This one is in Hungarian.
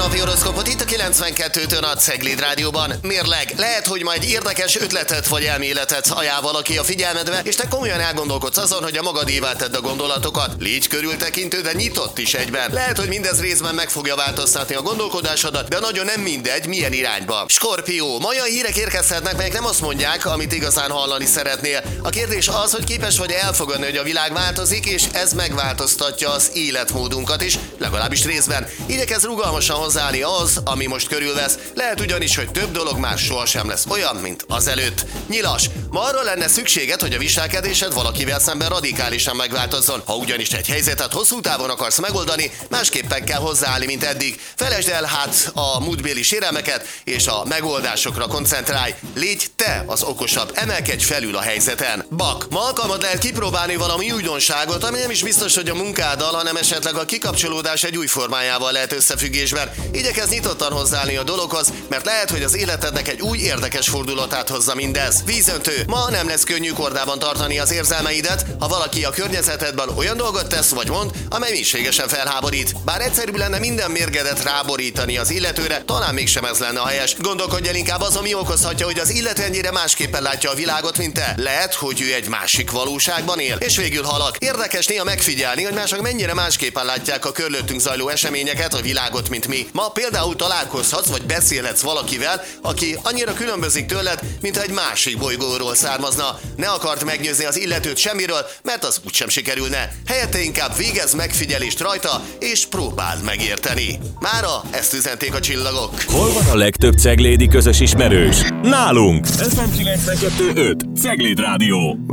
napi horoszkópot itt a 92-től a Cegléd Rádióban. Mérleg, lehet, hogy majd érdekes ötletet vagy elméletet ajánl valaki a figyelmedbe, és te komolyan elgondolkodsz azon, hogy a magadévá tedd a gondolatokat. Légy körültekintő, de nyitott is egyben. Lehet, hogy mindez részben meg fogja változtatni a gondolkodásodat, de nagyon nem mindegy, milyen irányba. Skorpió, ma olyan hírek érkezhetnek, melyek nem azt mondják, amit igazán hallani szeretnél. A kérdés az, hogy képes vagy elfogadni, hogy a világ változik, és ez megváltoztatja az életmódunkat is, legalábbis részben. Igyekezz rugalmasan hozzáállni az, ami most körülvesz. Lehet ugyanis, hogy több dolog már sohasem lesz olyan, mint azelőtt. Nyilas, ma arra lenne szükséged, hogy a viselkedésed valakivel szemben radikálisan megváltozzon. Ha ugyanis egy helyzetet hosszú távon akarsz megoldani, másképpen kell hozzáállni, mint eddig. Felejtsd el hát a múltbéli sérelmeket, és a megoldásokra koncentrálj. Légy te az okosabb, emelkedj felül a helyzeten. Bak, ma alkalmad lehet kipróbálni valami újdonságot, ami nem is biztos, hogy a munkáddal, hanem esetleg a kikapcsolódás egy új formájával lehet összefüggésben. Igyekezz nyitottan hozzáállni a dologhoz, mert lehet, hogy az életednek egy új érdekes fordulatát hozza mindez. Vízöntő, ma nem lesz könnyű kordában tartani az érzelmeidet, ha valaki a környezetedben olyan dolgot tesz vagy mond, amely mélységesen felháborít. Bár egyszerűbb lenne minden mérgedet ráborítani az illetőre, talán mégsem ez lenne a helyes. Gondolkodj el inkább azon, mi okozhatja, hogy az illető ennyire másképpen látja a világot, mint te. Lehet, hogy ő egy másik valóságban él. És végül halak. Érdekes néha megfigyelni, hogy mások mennyire másképpen látják a körülöttünk zajló eseményeket, a világot, mint mi. Ma például találkozhatsz vagy beszélhetsz valakivel, aki annyira különbözik tőled, mint egy másik bolygóról származna. Ne akart meggyőzni az illetőt semmiről, mert az úgysem sikerülne. Helyette inkább végezz megfigyelést rajta, és próbáld megérteni. Mára ezt üzenték a csillagok. Hol van a legtöbb ceglédi közös ismerős? Nálunk! FM 92.5 Cegléd Rádió.